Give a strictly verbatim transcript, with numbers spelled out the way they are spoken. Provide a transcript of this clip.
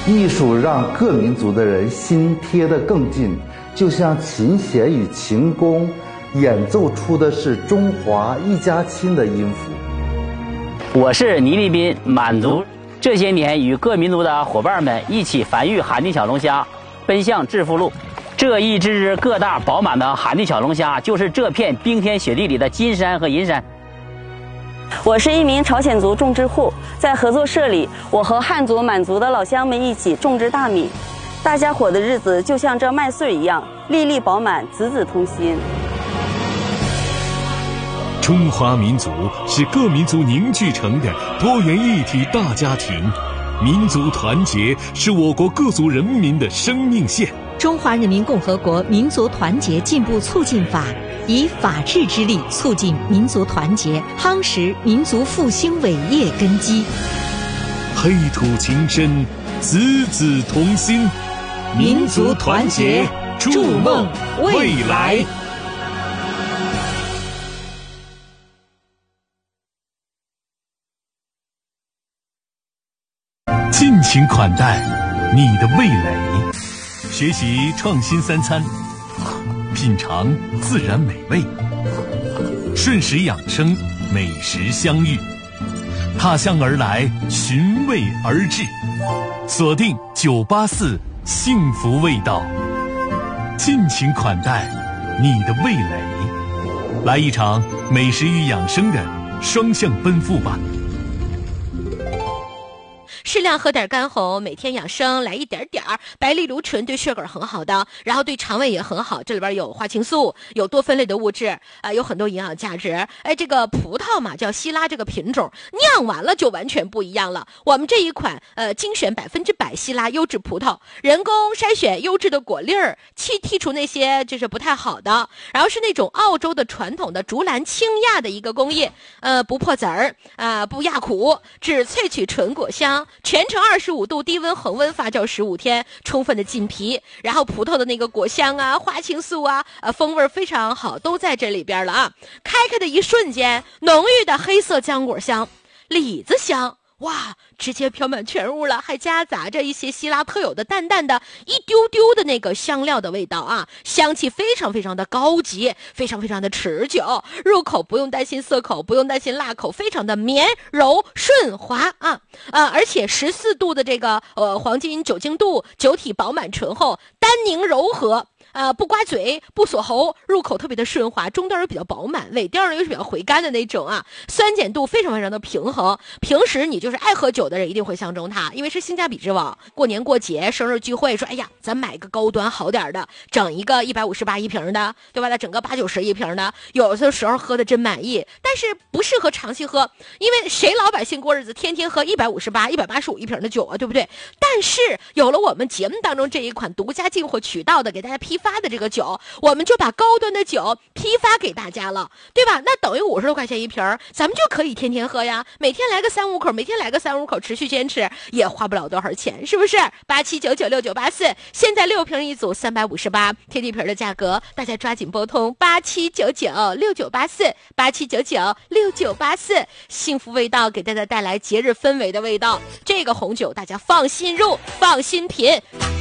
艺术让各民族的人心贴得更近，就像琴弦与琴弓演奏出的是中华一家亲的音符。 我是倪立斌，满族这些年与各民族的伙伴们一起繁育海地小龙虾，奔向致富路。这一只只个大饱满的海地小龙虾，就是这片冰天雪地里的金山和银山。 我是一名朝鲜族种植户，在合作社里，我和汉族、满族的老乡们一起种植大米，大家伙的日子就像这麦穗一样，粒粒饱满，子子同心。 中华民族是各民族凝聚成的多元一体大家庭，民族团结是我国各族人民的生命线。 中华人民共和国民族团结进步促进法以法治之力促进民族团结，夯实民族复兴伟业根基。 黑土情深，子子同心，民族团结，筑梦未来。尽情款待你的味蕾，学习创新三餐，品尝自然美味，顺时养生，美食相遇，踏向而来，寻味而至，锁定九八四幸福味道，尽情款待你的味蕾，来一场美食与养生的双向奔赴吧。 适量喝点干红，每天养生来一点点儿。白藜芦醇对血管很好的，然后对肠胃也很好。这里边有花青素，有多酚类的物质，啊、呃，有很多营养价值。哎，这个葡萄嘛，叫希拉这个品种，酿完了就完全不一样了。我们这一款呃精选百分之百希拉优质葡萄，人工筛选优质的果粒儿，去剔除那些就是不太好的，然后是那种澳洲的传统的竹篮青压的一个工艺，呃，不破籽儿啊、呃，不压苦，只萃取纯果香。全程二十五度低温恒温发酵十五天，充分的浸皮，然后葡萄的那个果香啊、花青素啊，呃，风味非常好，都在这里边了啊！开开的一瞬间，浓郁的黑色浆果香，李子香。哇，直接飘满全屋了，还夹杂着一些希腊特有的淡淡的一丢丢的那个香料的味道啊，香气非常非常的高级，非常非常的持久，入口不用担心涩口，不用担心辣口，非常的绵柔顺滑啊啊！而且十四度的这个呃黄金酒精度，酒体饱满醇厚，单宁柔和。呃，不刮嘴，不锁喉，入口特别的顺滑，中段又比较饱满，尾调呢又是比较回甘的那种啊，酸碱度非常非常的平衡。平时你就是爱喝酒的人一定会相中它，因为是性价比之王。过年过节、生日聚会，说哎呀，咱买个高端好点的，整一个一百五十八一瓶的，对吧？再整个八九十一瓶的，有的时候喝的真满意，但是不适合长期喝，因为谁老百姓过日子天天喝一百五十八、一百八十五一瓶的酒啊，对不对？但是有了我们节目当中这一款独家进货渠道的，给大家批发的这个酒，我们就把高端的酒批发给大家了，对吧？那等于五十多块钱一瓶，咱们就可以天天喝呀，每天来个三五口，每天来个三五口，持续坚持也花不了多少钱，是不是？八七九九六九八四，现在六瓶一组三百五十八，贴地瓶的价格，大家抓紧拨通八七九九六九八四，八七九九六九八四，幸福味道给大家带来节日氛围的味道。这个红酒大家放心入，放心品。